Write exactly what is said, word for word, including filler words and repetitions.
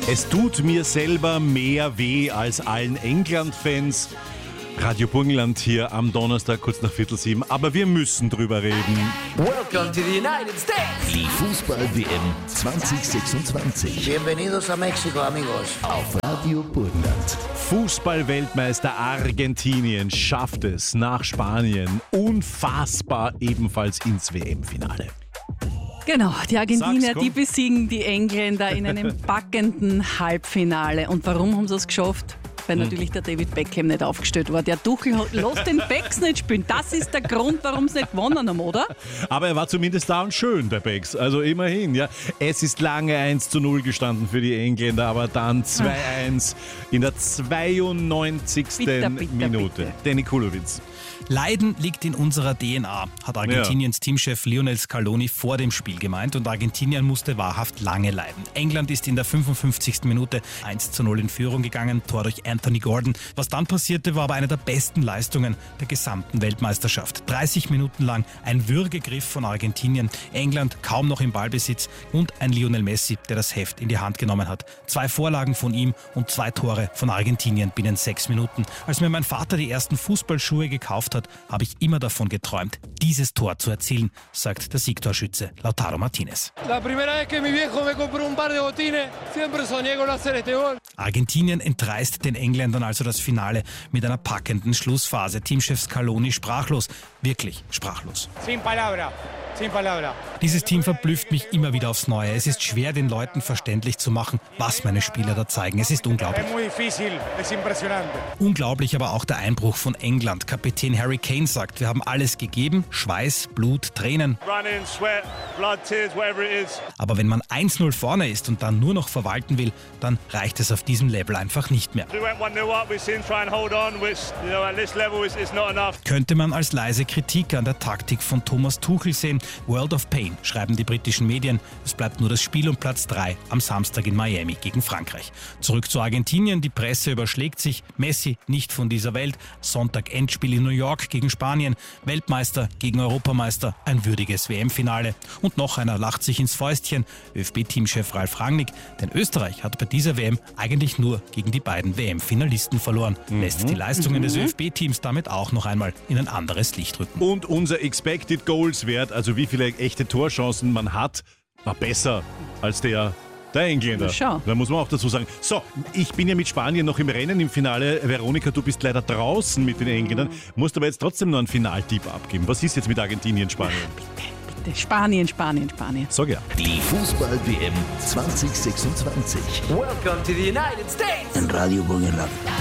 Es tut mir selber mehr weh als allen England-Fans. Radio Burgenland hier am Donnerstag, kurz nach Viertel sieben. Aber wir müssen drüber reden. Welcome to the United States. Die Fußball-W M zwanzig sechsundzwanzig. Bienvenidos a Mexico, amigos. Auf Radio Burgenland. Fußball-Weltmeister Argentinien schafft es nach Spanien unfassbar ebenfalls ins W M-Finale. Genau, die Argentinier, Sag's, die besiegen die Engländer in einem packenden Halbfinale. Und warum haben sie es geschafft? Weil natürlich der David Beckham nicht aufgestellt war. Der Tuchel lässt den Becks nicht spielen. Das ist der Grund, warum sie nicht gewonnen haben, oder? Aber er war zumindest da und schön, der Becks. Also immerhin, ja. Es ist lange eins zu null gestanden für die Engländer, aber dann zwei eins in der zweiundneunzigsten Bitter, bitter, Minute. bitter. Danny Kulowitz. Leiden liegt in unserer D N A, hat Argentiniens ja. Teamchef Lionel Scaloni vor dem Spiel gemeint, und Argentinien musste wahrhaft lange leiden. England ist in der fünfundfünfzigsten Minute eins zu null in Führung gegangen, Tor durch Anthony Gordon. Was dann passierte, war aber eine der besten Leistungen der gesamten Weltmeisterschaft. dreißig Minuten lang ein Würgegriff von Argentinien, England kaum noch im Ballbesitz und ein Lionel Messi, der das Heft in die Hand genommen hat. Zwei Vorlagen von ihm und zwei Tore von Argentinien binnen sechs Minuten. Als mir mein Vater die ersten Fußballschuhe gekauft hat, habe ich immer davon geträumt, dieses Tor zu erzielen, sagt der Siegtorschütze Lautaro Martinez. Argentinien entreißt den Engländern also das Finale mit einer packenden Schlussphase. Teamchef Scaloni sprachlos, wirklich sprachlos. Sin palabra. Dieses Team verblüfft mich immer wieder aufs Neue. Es ist schwer, den Leuten verständlich zu machen, was meine Spieler da zeigen. Es ist unglaublich. Unglaublich aber auch der Einbruch von England. Kapitän Harry Kane sagt, wir haben alles gegeben, Schweiß, Blut, Tränen. Aber wenn man eins null vorne ist und dann nur noch verwalten will, dann reicht es auf diesem Level einfach nicht mehr. Könnte man als leise Kritik an der Taktik von Thomas Tuchel sehen. World of Pain, schreiben die britischen Medien. Es bleibt nur das Spiel um Platz drei am Samstag in Miami gegen Frankreich. Zurück zu Argentinien, die Presse überschlägt sich. Messi nicht von dieser Welt. Sonntag Endspiel in New York gegen Spanien. Weltmeister gegen Europameister. Ein würdiges W M-Finale. Und noch einer lacht sich ins Fäustchen. ÖFB-Teamchef Ralf Rangnick. Denn Österreich hat bei dieser W M eigentlich nur gegen die beiden W M-Finalisten verloren. Mhm. Lässt die Leistungen mhm. des ÖFB-Teams damit auch noch einmal in ein anderes Licht rücken. Und unser Expected Goals-Wert, also wie viele echte Torchancen man hat, war besser als der der Engländer. Schau. Da muss man auch dazu sagen. So, ich bin ja mit Spanien noch im Rennen im Finale. Veronika, du bist leider draußen mit den Engländern, musst aber jetzt trotzdem noch einen Finaltipp abgeben. Was ist jetzt mit Argentinien, Spanien? Bitte, bitte. Spanien, Spanien, Spanien. Sag ja. Die Fußball-W M zwanzig sechsundzwanzig. Welcome to the United States. In Radio Burgenland.